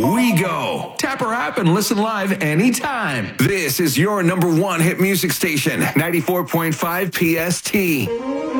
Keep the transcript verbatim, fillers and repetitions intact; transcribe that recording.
we go. Tap our app and listen live anytime. This is your number one hit music station, ninety-four point five P S T.